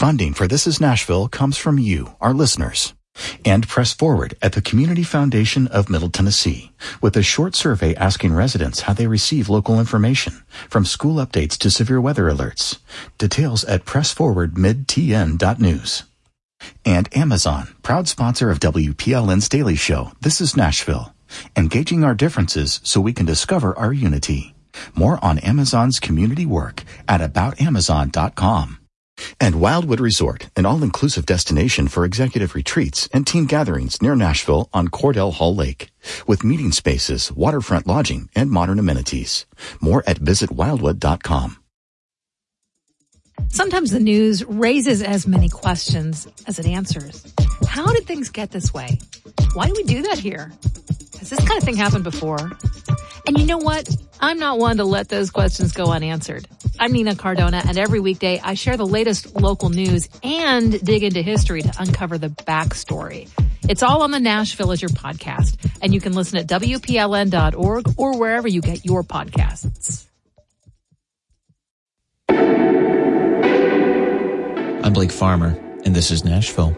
Funding for This Is Nashville comes from you, our listeners. And Press Forward at the Community Foundation of Middle Tennessee, with a short survey asking residents how they receive local information, from school updates to severe weather alerts. Details at pressforwardmidtn.news. And Amazon, proud sponsor of WPLN's Daily Show, This Is Nashville, engaging our differences so we can discover our unity. More on Amazon's community work at aboutamazon.com. And Wildwood Resort, an all-inclusive destination for executive retreats and team gatherings near Nashville on Cordell Hall Lake, with meeting spaces, waterfront lodging, and modern amenities. More at visitwildwood.com. Sometimes the news raises as many questions as it answers. How did things get this way? Why do we do that here? Has this kind of thing happened before? And you know what? I'm not one to let those questions go unanswered. I'm Nina Cardona, and every weekday I share the latest local news and dig into history to uncover the backstory. It's all on the Nashville Is Your podcast, and you can listen at WPLN.org or wherever you get your podcasts. I'm Blake Farmer, and this is Nashville.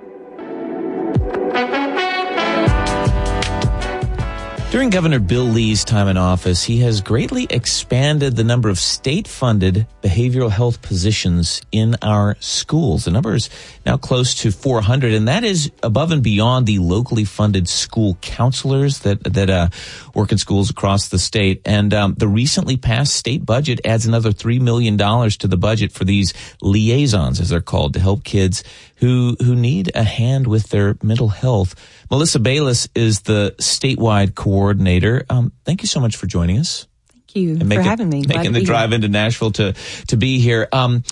During Governor Bill Lee's time in office, he has greatly expanded the number of state-funded behavioral health positions in our schools. The number is now close to 400, and that is above and beyond the locally funded school counselors that work in schools across the state. And the recently passed state budget adds another $3 million to the budget for these liaisons, as they're called, to help kids who need a hand with their mental health. Melissa Bayless is the statewide coordinator. Thank you so much for joining us. Thank you for having me. Making the drive into Nashville to be here.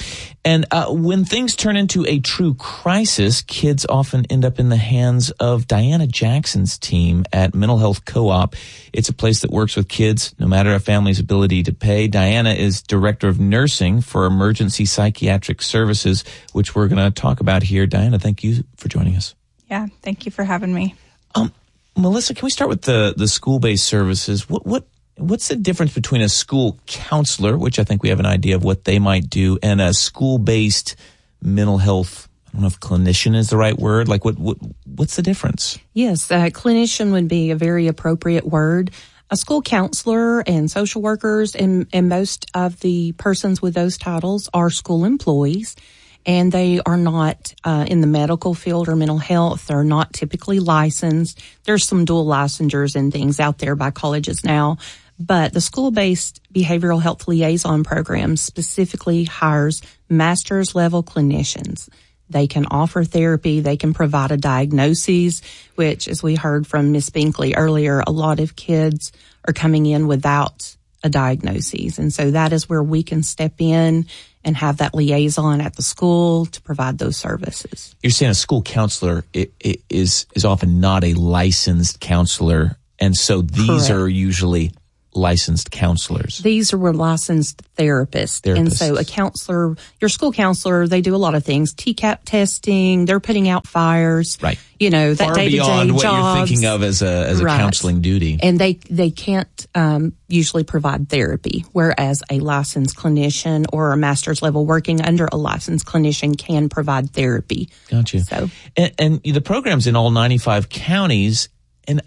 And when things turn into a true crisis, kids often end up in the hands of Diana Jackson's team at Mental Health Co-op. It's a place that works with kids, no matter a family's ability to pay. Diana is Director of Nursing for Emergency Psychiatric Services, which we're going to talk about here. Diana, thank you for joining us. Yeah, thank you for having me. Melissa, can we start with the school-based services? What's the difference between a school counselor, which I think we have an idea of what they might do, and a school-based mental health? I don't know if clinician is the right word. Like, what's the difference? Yes, clinician would be a very appropriate word. A school counselor and social workers and most of the persons with those titles are school employees. And they are not in the medical field or mental health. They're not typically licensed. There's some dual licensures and things out there by colleges now. But the school-based behavioral health liaison program specifically hires master's level clinicians. They can offer therapy. They can provide a diagnosis, which, as we heard from Ms. Binkley earlier, a lot of kids are coming in without a diagnosis. And so that is where we can step in and have that liaison at the school to provide those services. You're saying a school counselor is often not a licensed counselor, and so these are usually licensed counselors. These are licensed therapists. And so a counselor, your school counselor, they do a lot of things. TCAP testing, they're putting out fires. Right. You know, that day-to-day jobs. Far beyond what you're thinking of as a counseling duty. And they can't usually provide therapy, whereas a licensed clinician or a master's level working under a licensed clinician can provide therapy. Gotcha. So, and the program's in all 95 counties, and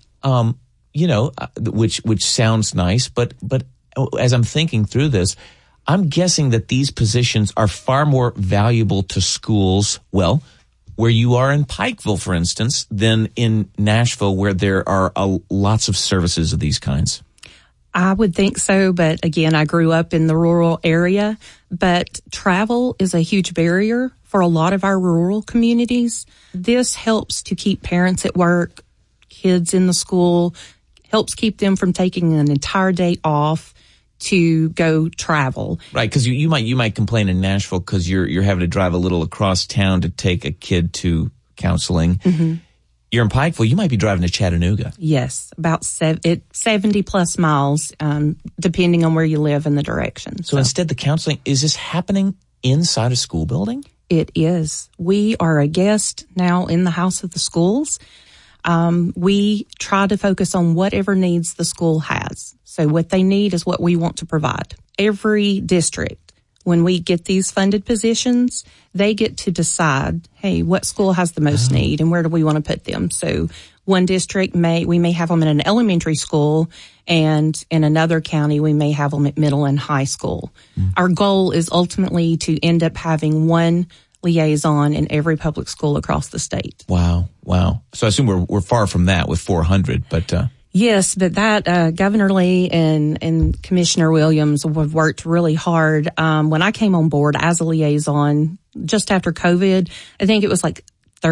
which sounds nice, but as I'm thinking through this, I'm guessing that these positions are far more valuable to schools, well, where you are in Pikeville, for instance, than in Nashville, where there are lots of services of these kinds. I would think so, but again, I grew up in the rural area, but travel is a huge barrier for a lot of our rural communities. This helps to keep parents at work, kids in the school, helps keep them from taking an entire day off to go travel. Right, because you might complain in Nashville because you're having to drive a little across town to take a kid to counseling. Mm-hmm. You're in Pikeville, you might be driving to Chattanooga. Yes, about 70 plus miles, depending on where you live and the direction. So instead, the counseling, is this happening inside a school building? It is. We are a guest now in the House of the Schools. We try to focus on whatever needs the school has. So what they need is what we want to provide. Every district when we get these funded positions, they get to decide, hey, what school has the most need and where do we want to put them? So one district we may have them in an elementary school, and in another county, we may have them at middle and high school. Our goal is ultimately to end up having one liaison in every public school across the state. Wow. So I assume we're far from that with 400, but yes, but that Governor Lee and Commissioner Williams have worked really hard. When I came on board as a liaison just after COVID, I think it was like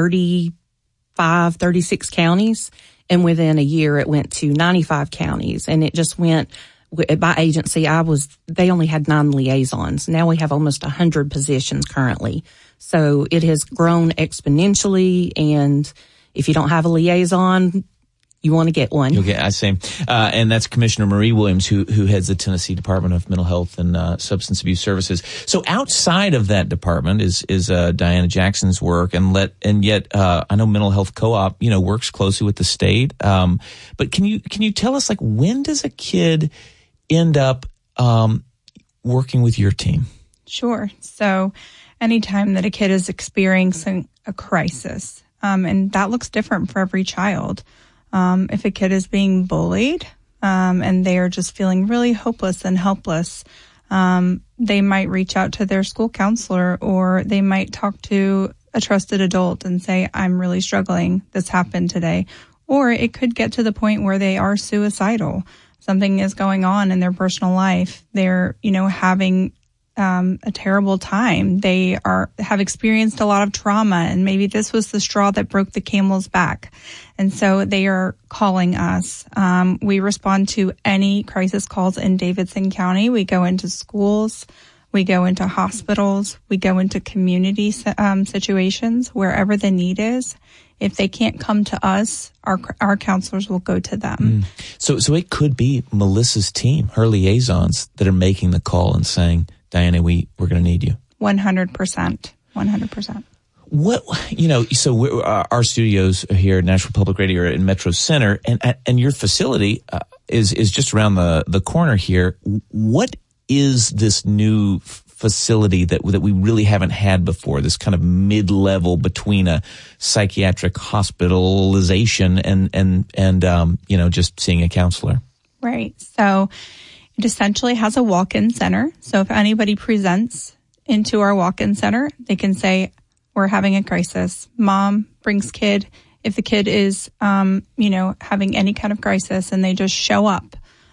36 counties, and within a year it went to 95 counties, and it just went by agency. They only had 9 liaisons. Now we have almost 100 positions currently. So it has grown exponentially, and if you don't have a liaison, you want to get one. Okay, I see. And that's Commissioner Marie Williams, who heads the Tennessee Department of Mental Health and Substance Abuse Services. So outside of that department is Diana Jackson's work, and yet I know Mental Health Co-op, works closely with the state. But can you tell us, like, when does a kid end up working with your team? Sure. So anytime that a kid is experiencing a crisis, and that looks different for every child. If a kid is being bullied, and they are just feeling really hopeless and helpless, they might reach out to their school counselor, or they might talk to a trusted adult and say, I'm really struggling. This happened today. Or it could get to the point where they are suicidal. Something is going on in their personal life. They're, having a terrible time. They have experienced a lot of trauma, and maybe this was the straw that broke the camel's back. And so they are calling us. We respond to any crisis calls in Davidson County. We go into schools. We go into hospitals. We go into community situations, wherever the need is. If they can't come to us, our counselors will go to them. So it could be Melissa's team, her liaisons, that are making the call and saying, Diana, we're going to need you. 100%. 100%. So our studios here at Nashville Public Radio are in Metro Center, and your facility is just around the corner here. What is this new facility that we really haven't had before? This kind of mid-level between a psychiatric hospitalization and just seeing a counselor. Right. So it essentially has a walk-in center. So if anybody presents into our walk-in center, they can say, we're having a crisis. Mom brings kid. If the kid is, having any kind of crisis and they just show up,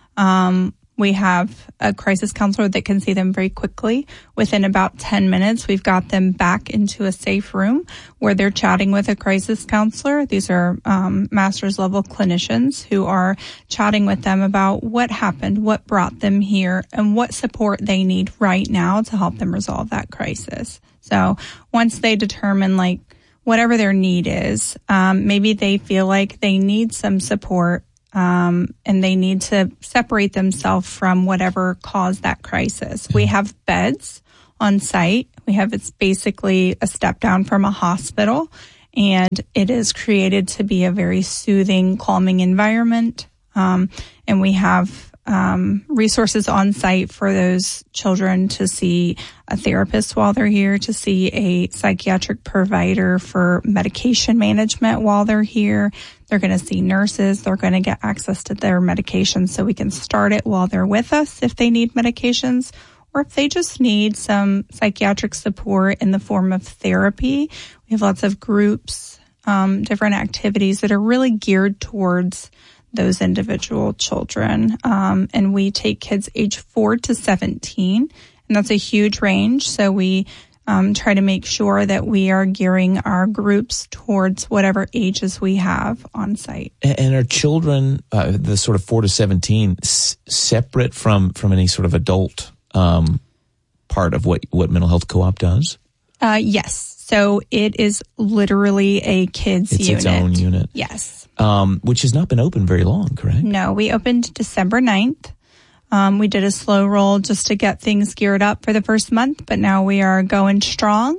we have a crisis counselor that can see them very quickly. Within about 10 minutes, we've got them back into a safe room where they're chatting with a crisis counselor. These are master's level clinicians who are chatting with them about what happened, what brought them here, and what support they need right now to help them resolve that crisis. So once they determine whatever their need is, maybe they feel like they need some support, and they need to separate themselves from whatever caused that crisis. We have beds on site. It's basically a step down from a hospital, and it is created to be a very soothing, calming environment. And we have resources on site for those children to see a therapist while they're here, to see a psychiatric provider for medication management while they're here. They're going to see nurses. They're going to get access to their medications so we can start it while they're with us if they need medications, or if they just need some psychiatric support in the form of therapy. We have lots of groups, different activities that are really geared towards those individual children. And we take kids age 4 to 17, and that's a huge range. So we try to make sure that we are gearing our groups towards whatever ages we have on site. And are children, the sort of 4 to 17, separate from any sort of adult part of what Mental Health Co-op does? Yes. So it is literally a kids unit. It's its own unit. Yes. Which has not been open very long, correct? No, we opened December 9th. We did a slow roll just to get things geared up for the first month, but now we are going strong.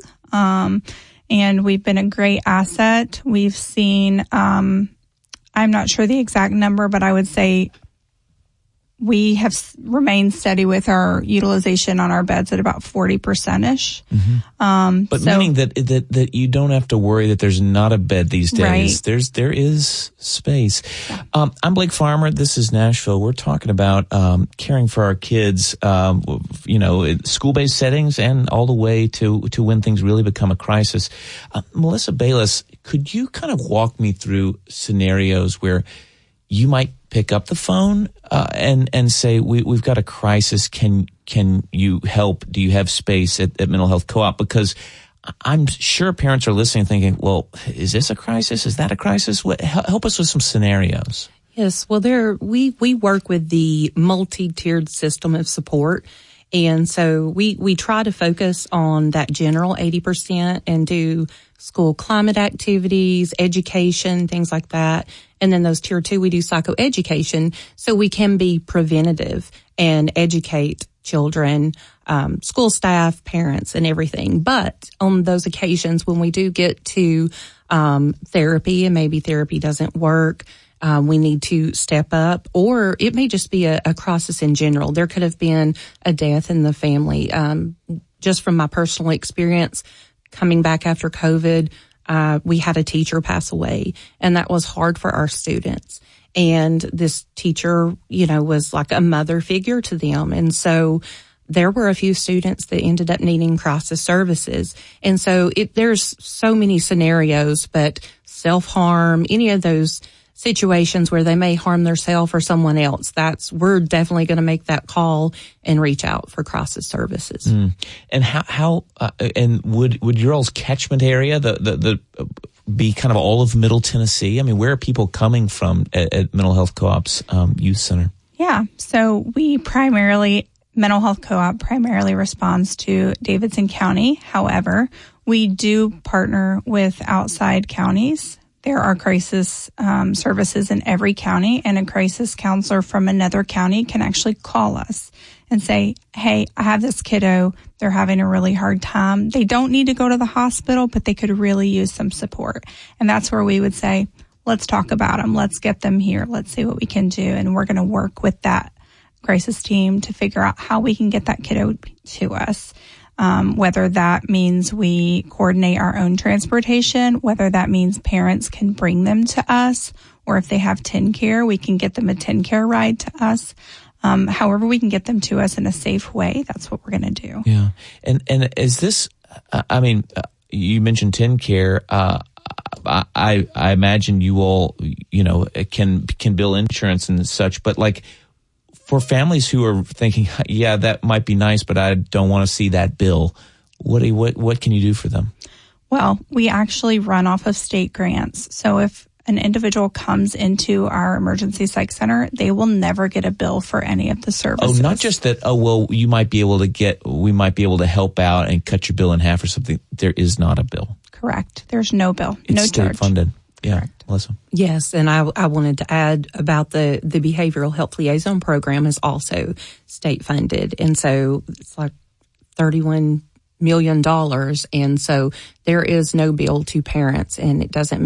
And we've been a great asset. We've seen, I'm not sure the exact number, but I would say we have remained steady with our utilization on our beds at about 40%-ish. But meaning that you don't have to worry that there's not a bed these days. Right. There is space. Yeah. I'm Blake Farmer. This is Nashville. We're talking about caring for our kids, school-based settings and all the way to when things really become a crisis. Melissa Bayless, could you kind of walk me through scenarios where you might pick up the phone and say, we've got a crisis. Can you help? Do you have space at Mental Health Co-op? Because I'm sure parents are listening thinking, well, is this a crisis? Is that a crisis? Help us with some scenarios. Yes. Well, we work with the multi-tiered system of support. And so we try to focus on that general 80% and do school climate activities, education, things like that. And then those tier 2, we do psychoeducation so we can be preventative and educate children, school staff, parents, and everything. But on those occasions when we do get to therapy and maybe therapy doesn't work, we need to step up, or it may just be a crisis in general. There could have been a death in the family. Just from my personal experience, coming back after COVID, we had a teacher pass away, and that was hard for our students. And this teacher, was like a mother figure to them. And so there were a few students that ended up needing crisis services. And so there's so many scenarios, but self-harm, any of those situations where they may harm themselves or someone else, we're definitely going to make that call and reach out for crisis services. And how and would your all's catchment area the be kind of all of Middle Tennessee? I mean, where are people coming from at Mental Health Co-op's youth center? Yeah, so Mental Health Co-op primarily responds to Davidson County. However, we do partner with outside counties. There are crisis services in every county, and a crisis counselor from another county can actually call us and say, hey, I have this kiddo. They're having a really hard time. They don't need to go to the hospital, but they could really use some support. And that's where we would say, let's talk about them. Let's get them here. Let's see what we can do. And we're going to work with that crisis team to figure out how we can get that kiddo to us. Whether that means we coordinate our own transportation, whether that means parents can bring them to us, or if they have TennCare, we can get them a TennCare ride to us. However we can get them to us in a safe way, that's what we're going to do. Yeah. And is this, you mentioned TennCare. I imagine you all, can bill insurance and such, but like, for families who are thinking, yeah, that might be nice, but I don't want to see that bill, what can you do for them? Well, we actually run off of state grants. So if an individual comes into our emergency psych center, they will never get a bill for any of the services. Oh, not just that, we might be able to help out and cut your bill in half or something. There is not a bill. Correct. There's no bill. It's no state charge. Funded. Yeah. Correct. Melissa. Yes, and I wanted to add about the Behavioral Health Liaison Program is also state funded. And so it's like $31 million. And so there is no bill to parents, and it doesn't